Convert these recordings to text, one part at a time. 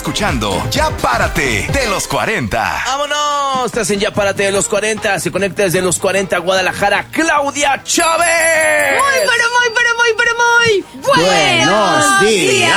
escuchando Ya Párate de los 40. ¡Vámonos! Estás en Ya Párate de los 40. Se conecta desde los 40 Guadalajara, Claudia Chávez. Muy buenos días.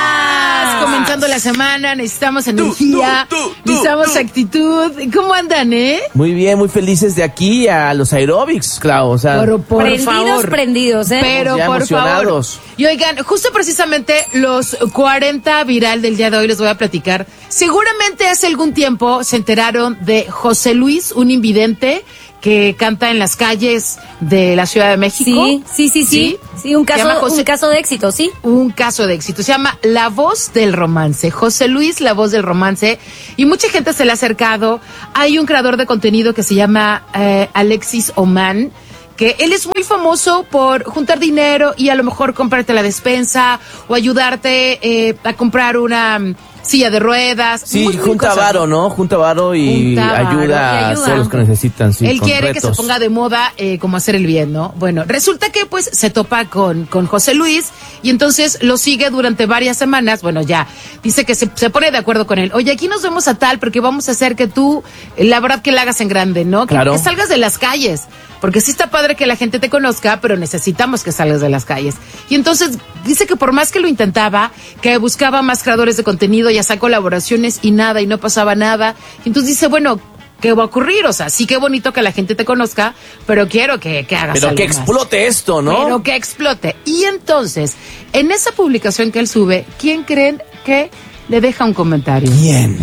Comenzando la semana, necesitamos energía, necesitamos actitud. ¿Cómo andan, Muy bien, muy felices de aquí a los aeróbics, Clau. O sea, por favor. Prendidos, Pero ya por emocionados. favor. Y oigan, justo precisamente los 40 viral del día de hoy les voy a platicar. Seguramente hace algún tiempo se enteraron de José Luis, un invidente que canta en las calles de la Ciudad de México. Sí, un caso de éxito, ¿sí? Un caso de éxito. Se llama La Voz del Romance. José Luis, La Voz del Romance. Y mucha gente se le ha acercado. Hay un creador de contenido que se llama Alexis Oman, que él es muy famoso por juntar dinero y a lo mejor comprarte la despensa o ayudarte a comprar una silla de ruedas. Sí, junta varo, ¿no? Junta varo y ayuda a todos los que necesitan. Sí, él quiere retos. que se ponga de moda como hacer el bien, ¿no? Bueno, resulta que pues se topa con José Luis y entonces lo sigue durante varias semanas. Bueno, ya dice que se pone de acuerdo con él. Oye, aquí nos vemos a tal porque vamos a hacer que tú, la verdad, que la hagas en grande, ¿no? Claro. Que salgas de las calles. Porque sí está padre que la gente te conozca, pero necesitamos que salgas de las calles. Y entonces dice que por más que lo intentaba, que buscaba más creadores de contenido y hacía colaboraciones y nada, y no pasaba nada. Y entonces dice, bueno, ¿qué va a ocurrir? O sea, sí que bonito que la gente te conozca, pero quiero que hagas pero algo que más. Explote esto, ¿no? Pero que explote. Y entonces, en esa publicación que él sube, ¿quién creen que le deja un comentario? ¿Quién?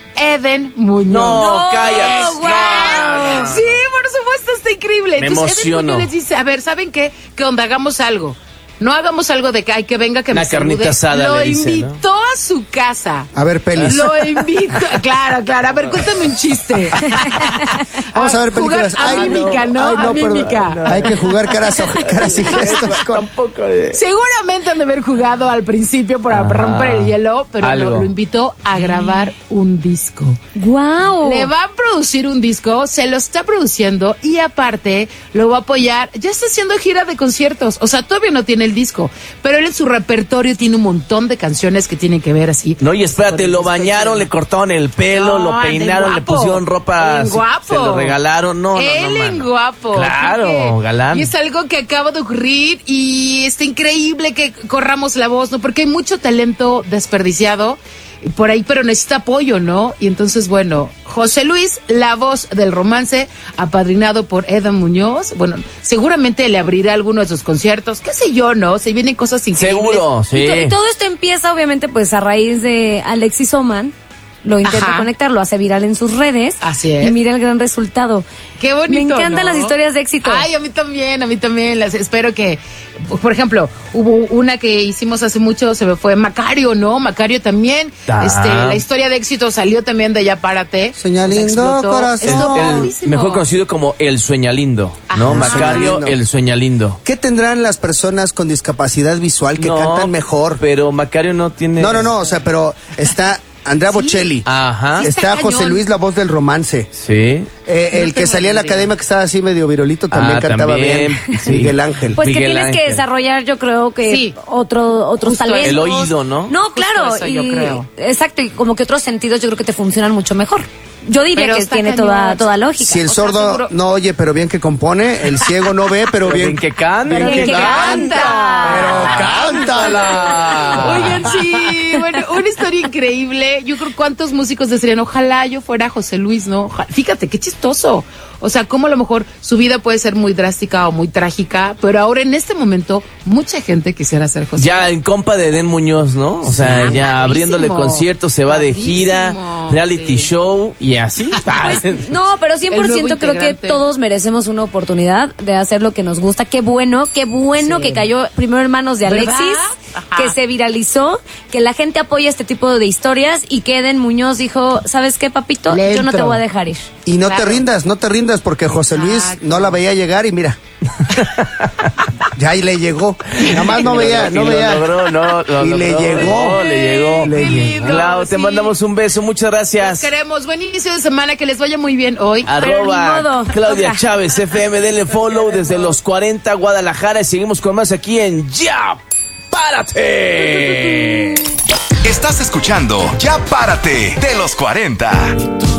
Eden Muñoz. No, cállate. Wow. No. Sí, por supuesto, está increíble. Me Entonces, emociono. Eden Muñoz les dice, a ver, ¿saben qué? ¿Qué onda? Hagamos algo. No hagamos algo de que, ay, que venga, que una me carnita salude. asada, Lo le dice, invitó a su casa. A ver, pelis. Lo invito, claro. A ver, cuéntame un chiste. Vamos a ver películas. Jugar a mímica, ¿no? Ay, A mímica. perdón. Hay que jugar caras y gestos. Tampoco. Seguramente han de haber jugado al principio para romper el hielo, pero lo invitó a grabar un disco. ¡Guau! Le va a producir un disco, se lo está produciendo y aparte lo va a apoyar. Ya está haciendo gira de conciertos, o sea, todavía no tiene el disco, pero él en su repertorio tiene un montón de canciones que tienen que ver así. No, y espérate, lo bañaron, le cortaron el pelo, lo peinaron, le pusieron ropa, se lo regalaron. No, él en guapo. Claro, galán. Y es algo que acaba de ocurrir y está increíble que corramos la voz, ¿no? Porque hay mucho talento desperdiciado por ahí, pero necesita apoyo, ¿no? Y entonces, bueno, José Luis, La Voz del Romance, apadrinado por Eden Muñoz, bueno, seguramente le abrirá alguno de sus conciertos, qué sé yo, ¿no? Se vienen cosas increíbles. Seguro, sí. Y todo esto empieza, obviamente, pues a raíz de Alexis Oman. Lo intenta conectar, lo hace viral en sus redes. Así es. Y mira el gran resultado. Qué bonito, Me encantan las historias de éxito. Ay, a mí también. Espero que, por ejemplo, hubo una que hicimos hace mucho, se me fue Macario, ¿no? Macario también. La historia de éxito salió también de Ya Párate. Sueña lindo, corazón. Estuvo El padrísimo. mejor conocido como El Sueñalindo, ¿no? Ajá. Macario, Sueñalindo. El Sueñalindo. ¿Qué tendrán las personas con discapacidad visual que cantan mejor? Pero Macario no tiene... No, o sea, pero está Andrea Bocelli. Ajá. Sí, Está está José cañón. Luis, La Voz del Romance. Sí. El que salía en la academia que estaba así medio virolito también cantaba también, bien. sí. Miguel Ángel. Pues Miguel que tienes Ángel. que desarrollar, yo creo que Sí. otros Justo talentos. el oído, ¿no? No, Justo claro. eso, yo creo. Exacto, y como que otros sentidos yo creo que te funcionan mucho mejor. Yo diría Pero que está tiene cañón. toda lógica. Si el O sea, sordo seguro- no oye, pero bien que compone, el ciego no ve, pero bien que canta. Pero que canta. Pero cántala. Oigan, sí, bueno, una historia increíble. Yo creo cuántos músicos desearían, ojalá yo fuera José Luis, ¿no? Fíjate, qué chistoso. O sea, cómo a lo mejor su vida puede ser muy drástica o muy trágica, pero ahora en este momento mucha gente quisiera ser José Ya en compa de Eden Muñoz, ¿no? O sea, Sí, ya padrísimo. abriéndole conciertos, se va de Padrísimo, gira, reality sí. show y así. Pues, no, pero 100% El nuevo creo que integrante. todos merecemos una oportunidad de hacer lo que nos gusta. Qué bueno Sí. que cayó primero en manos de ¿Verdad? Alexis, Ajá. que se viralizó, que la gente apoya este tipo de historias y que Eden Muñoz dijo, ¿sabes qué, papito? Le Yo no te entro. voy a dejar ir. Y no Claro. te rindas, porque José Luis Exacto. no la veía llegar y mira. Ya ahí le llegó. Nada más no veía. Lo logró, Y le llegó. le llegó. Qué lindo, Clau, te sí. mandamos un beso, muchas gracias. Queremos buen inicio de semana, que les vaya muy bien hoy. Pero ni Arroba modo. Claudia Toca. Chávez FM, denle follow desde los 40 Guadalajara y seguimos con más aquí en Ya Párate. Estás escuchando Ya Párate de los 40.